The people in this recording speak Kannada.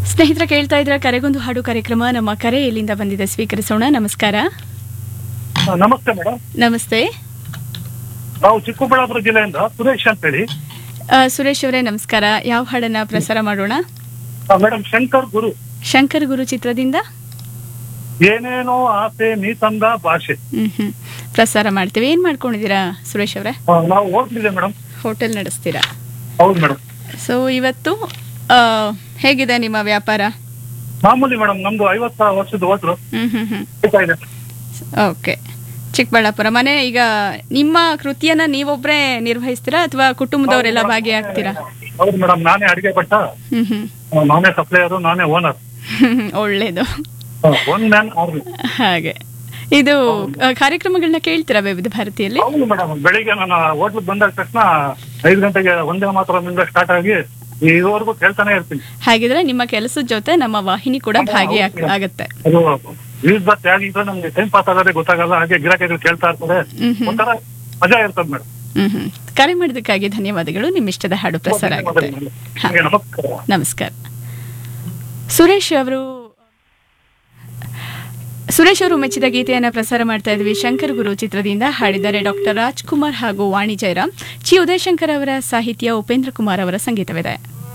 ಸ್ನೇಹಿತರ ಕೇಳ್ತಾ ಇದ್ರ ಕರೆಗೊಂದು ಹಾಡು ಕಾರ್ಯಕ್ರಮ. ನಮ್ಮ ಕರೆ ಎಲ್ಲಿಂದ ಬಂದಿದೆ ಸ್ವೀಕರಿಸೋಣ. ನಮಸ್ಕಾರ. ನಮಸ್ತೆ ಮೇಡಮ್. ನಮಸ್ತೆ. ನಾವು ಚಿಕ್ಕಬಳ್ಳಾಪುರ ಜಿಲ್ಲೆಯಿಂದ ಸುರೇಶ್ ಅಂತ ಹೇಳಿ. ಸುರೇಶ್ ಅವರೇ ನಮಸ್ಕಾರ. ಯಾವ ಹಾಡನ್ನ ಪ್ರಸಾರ ಮಾಡೋಣ? ಮೇಡಮ್ ಶಂಕರ್ ಗುರು. ಶಂಕರ್ ಗುರು ಚಿತ್ರದಿಂದ ಏನೇನೋ ಆಸೆ ನೀ ತಂದ ಭಾಷೆ ಪ್ರಸಾರ ಮಾಡ್ತೀವಿ. ಏನ್ ಮಾಡ್ಕೊಂಡಿದ್ದೀರಾ ಸುರೇಶ್ ಅವರೇ? ನಾವು ಹೋಟ್ಲಿದೆ ಮೇಡಮ್. ಹೋಟೆಲ್ ನಡೆಸ್ತೀರಾ? ಹೌದು ಮೇಡಮ್. ಸೊ ಇವತ್ತು ಹೇಗಿದೆ ನಿಮ್ಮ ವ್ಯಾಪಾರ? ಮಾಮೂಲಿ ಮೇಡಮ್, ನಮ್ದು 50 ವರ್ಷದ ಹೋಟ್ಲು ಇದೆ. ಓಕೆ. ಚಿಕ್ಕಬಳ್ಳಾಪುರ ಮನೆ. ಈಗ ನಿಮ್ಮ ಕೃತಿಯನ್ನ ನೀವೊಬ್ರೇ ನಿರ್ವಹಿಸ್ತೀರಾ ಅಥವಾ ಕುಟುಂಬದವರೆಲ್ಲ ಭಾಗಿಯಾಗ್ತೀರಾ? ಹೌದು ಮೇಡಮ್, ನಾನೇ ಅಡಿಗೆ ಭಟ್ಟ, ನಾನೇ ಸಪ್ಲೈಯರ್, ನಾನೇ ಓನರ್. ಒಳ್ಳೇದು. One man army. ಹಾಗೆ ಇದು ಕಾರ್ಯಕ್ರಮಗಳನ್ನ ಕೇಳ್ತೀರಾ ವಿವಿಧ ಭಾರತಿಯಲ್ಲಿ? ಹೌದು ಮೇಡಮ್, ಬೆಳಿಗ್ಗೆ ನಾನು ಹೋಟ್ಲಿಗೆ ಬಂದ ತಕ್ಷಣ 5 ಗಂಟೆಗೆ ಒಂದೇ ಮಾತ್ರದಿಂದ ಸ್ಟಾರ್ಟ್ ಆಗಿ ಇದುವರೆಗೂ ಕೇಳ್ತಾನೆ ಇರ್ತೀನಿ. ಹಾಗಿದ್ರೆ ನಿಮ್ಮ ಕೆಲಸದ ಜೊತೆ ನಮ್ಮ ವಾಹಿನಿ ಕೂಡ ಭಾಗಿ ಆಗುತ್ತೆ. ಅದು ನ್ಯೂಸ್ ಬಸ್ ಯಾಗಿದ್ರೆ ನಮ್ಗೆ ಟೈಮ್ ಪಾಸ್ ಆಗೋದೇ ಗೊತ್ತಾಗಲ್ಲ. ಹಾಗೆ ಗಿರಾಕಿಗಳು ಕೇಳ್ತಾ ಇರ್ತಾರೆ, ಒಂಥರ ಮಜಾ ಇರ್ತದೆ ಮೇಡಮ್. ಕರೆ ಮಾಡಿದಕ್ಕಾಗಿ ಧನ್ಯವಾದಗಳು. ನಿಮ್ಮ ಇಷ್ಟದ ಹಾಡು ಪ್ರಸಾರ ಆಗುತ್ತೆ. ನಮಸ್ಕಾರ. ಸುರೇಶ್ ಅವರು ಮೆಚ್ಚಿದ ಗೀತೆಯನ್ನ ಪ್ರಸಾರ ಮಾಡ್ತಾ ಇದ್ವಿ. ಶಂಕರ್ ಗುರು ಚಿತ್ರದಿಂದ ಹಾಡಿದ್ದಾರೆ ಡಾಕ್ಟರ್ ರಾಜ್ಕುಮಾರ್ ಹಾಗೂ ವಾಣಿ ಜಯರಾಮ್. ಚಿ ಉದಯಶಂಕರ್ ಅವರ ಸಾಹಿತ್ಯ, ಉಪೇಂದ್ರ ಕುಮಾರ್ ಅವರ ಸಂಗೀತವಿದೆ.